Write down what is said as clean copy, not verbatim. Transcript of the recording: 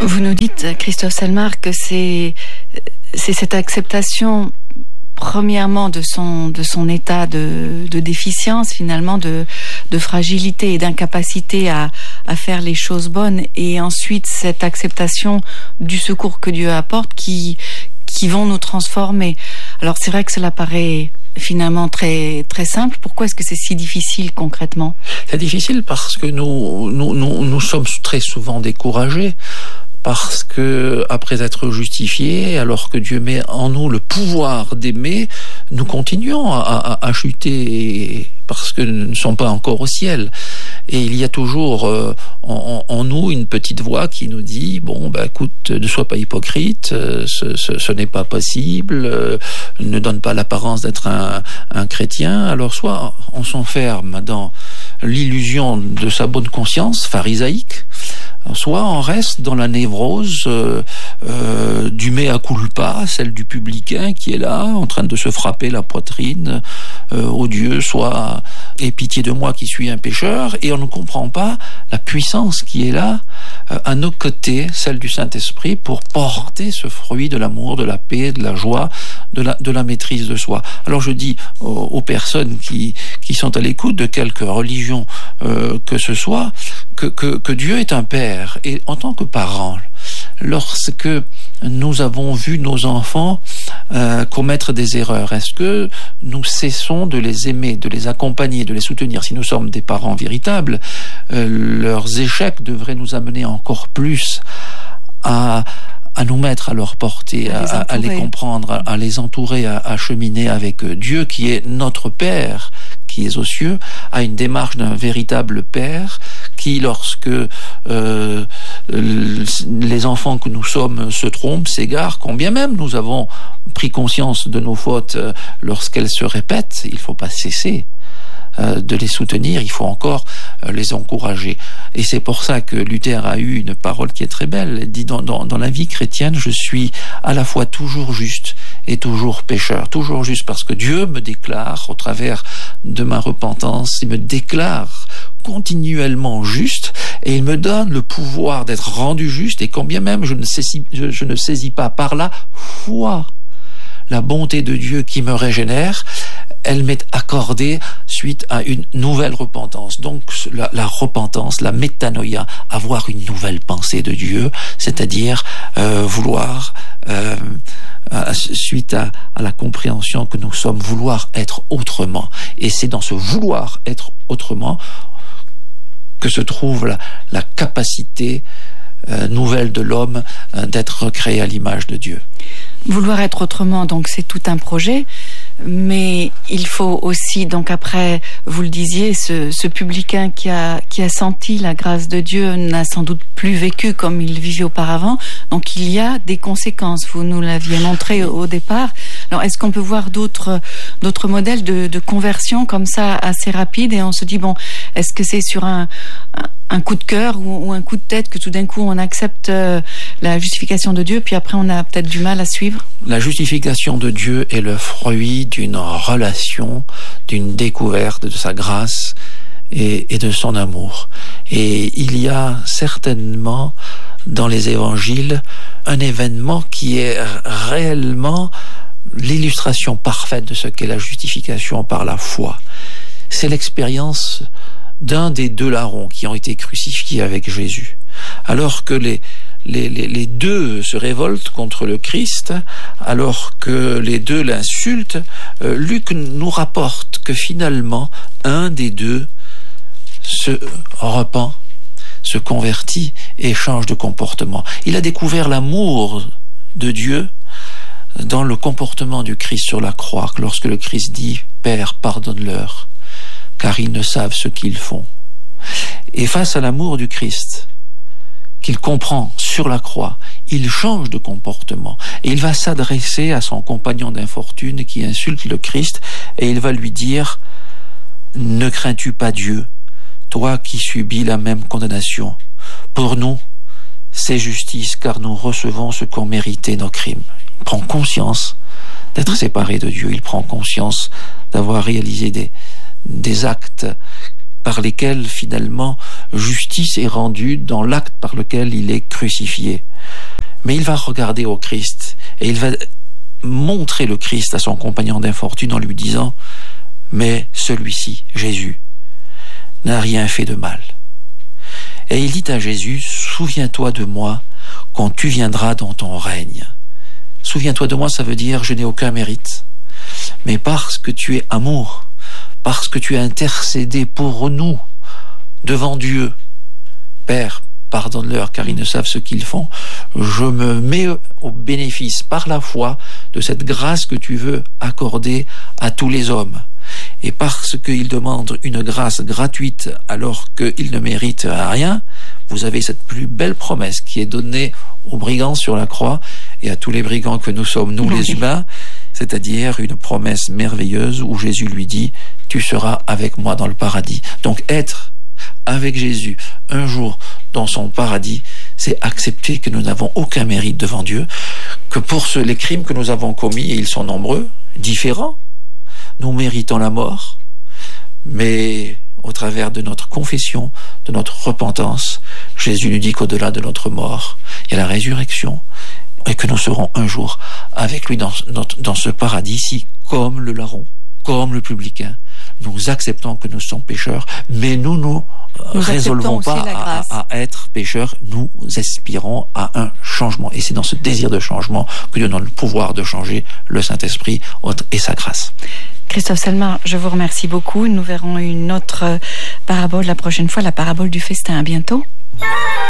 Vous nous dites, Christophe Selmar, que c'est cette acceptation, premièrement, de son état de déficience, finalement, de fragilité et d'incapacité à faire les choses bonnes, et ensuite cette acceptation du secours que Dieu apporte qui vont nous transformer. Alors c'est vrai que cela paraît finalement très, très simple. Pourquoi est-ce que c'est si difficile concrètement ? C'est difficile parce que nous sommes très souvent découragés, parce que après être justifiés, alors que Dieu met en nous le pouvoir d'aimer, nous continuons à chuter parce que nous ne sommes pas encore au ciel. Et il y a toujours en nous une petite voix qui nous dit écoute, ne sois pas hypocrite, ce n'est pas possible, ne donne pas l'apparence d'être un chrétien. Alors soit on s'enferme dans l'illusion de sa bonne conscience pharisaïque, soit on reste dans la névrose du mea culpa, celle du publicain qui est là, en train de se frapper la poitrine au Dieu, soit aie pitié de moi qui suis un pécheur, et on ne comprend pas la puissance qui est là à nos côtés, celle du Saint-Esprit, pour porter ce fruit de l'amour, de la paix, de la joie, de la maîtrise de soi. Alors je dis aux personnes qui sont à l'écoute de quelque religion que ce soit, que Dieu est un Père, et en tant que parent, lorsque nous avons vu nos enfants commettre des erreurs, est-ce que nous cessons de les aimer, de les accompagner, de les soutenir? Si nous sommes des parents véritables, leurs échecs devraient nous amener encore plus à nous mettre à leur portée, à les comprendre, à les entourer, à cheminer avec Dieu qui est notre Père, qui est aux cieux, à une démarche d'un véritable Père qui, lorsque les enfants que nous sommes se trompent, s'égarent, combien même nous avons pris conscience de nos fautes lorsqu'elles se répètent, il ne faut pas cesser de les soutenir, il faut encore les encourager. Et c'est pour ça que Luther a eu une parole qui est très belle. Il dit dans la vie chrétienne, je suis à la fois toujours juste et toujours pécheur. Toujours juste parce que Dieu me déclare, au travers de ma repentance, il me déclare continuellement juste, et il me donne le pouvoir d'être rendu juste, et quand bien même je ne saisis pas par la foi la bonté de Dieu qui me régénère, elle m'est accordée suite à une nouvelle repentance. Donc la repentance, la métanoïa, avoir une nouvelle pensée de Dieu, c'est-à-dire vouloir, suite à la compréhension que nous sommes, vouloir être autrement. Et c'est dans ce vouloir être autrement que se trouve la capacité nouvelle de l'homme d'être créé à l'image de Dieu. Vouloir être autrement, donc c'est tout un projet, mais il faut aussi, donc après, vous le disiez, ce publicain qui a senti la grâce de Dieu n'a sans doute plus vécu comme il vivait auparavant, donc il y a des conséquences, vous nous l'aviez montré au départ. Alors est-ce qu'on peut voir d'autres modèles de conversion comme ça assez rapides, et on se dit, est-ce que c'est sur un coup de cœur ou un coup de tête que tout d'un coup on accepte la justification de Dieu, puis après on a peut-être du mal à suivre? La justification de Dieu est le fruit d'une relation, d'une découverte de sa grâce et de son amour. Et il y a certainement dans les évangiles un événement qui est réellement l'illustration parfaite de ce qu'est la justification par la foi. C'est l'expérience d'un des deux larrons qui ont été crucifiés avec Jésus. Alors que les deux se révoltent contre le Christ, alors que les deux l'insultent, Luc nous rapporte que finalement, un des deux se repent, se convertit et change de comportement. Il a découvert l'amour de Dieu dans le comportement du Christ sur la croix, lorsque le Christ dit « Père, pardonne-leur, car ils ne savent ce qu'ils font ». Et face à l'amour du Christ, qu'il comprend sur la croix, il change de comportement et il va s'adresser à son compagnon d'infortune qui insulte le Christ, et il va lui dire « Ne crains-tu pas Dieu, toi qui subis la même condamnation? Pour nous, c'est justice, car nous recevons ce qu'ont mérité nos crimes. » Il prend conscience d'être séparé de Dieu, il prend conscience d'avoir réalisé des actes par lesquels finalement justice est rendue dans l'acte par lequel il est crucifié. Mais il va regarder au Christ et il va montrer le Christ à son compagnon d'infortune en lui disant « Mais celui-ci, Jésus, n'a rien fait de mal. » Et il dit à Jésus « Souviens-toi de moi quand tu viendras dans ton règne. » Souviens-toi de moi, ça veut dire « Je n'ai aucun mérite. » Mais parce que tu es amour, parce que tu as intercédé pour nous devant Dieu, Père, pardonne-leur car ils ne savent ce qu'ils font. Je me mets au bénéfice par la foi de cette grâce que tu veux accorder à tous les hommes. Et parce qu'ils demandent une grâce gratuite alors qu'ils ne méritent rien, vous avez cette plus belle promesse qui est donnée aux brigands sur la croix et à tous les brigands que nous sommes, nous les humains, c'est-à-dire une promesse merveilleuse où Jésus lui dit « Tu seras avec moi dans le paradis ». Donc être avec Jésus un jour dans son paradis, c'est accepter que nous n'avons aucun mérite devant Dieu, que pour les crimes que nous avons commis, et ils sont nombreux, différents, nous méritons la mort, mais au travers de notre confession, de notre repentance, Jésus nous dit qu'au-delà de notre mort, il y a la résurrection, et que nous serons un jour avec lui dans ce paradis-ci, comme le larron, comme le publicain. Nous acceptons que nous sommes pécheurs, mais nous résolvons pas à être pécheurs, nous aspirons à un changement. Et c'est dans ce désir de changement que Dieu donne le pouvoir de changer le Saint-Esprit et sa grâce. Christophe Salma, je vous remercie beaucoup. Nous verrons une autre parabole la prochaine fois, la parabole du festin. À bientôt.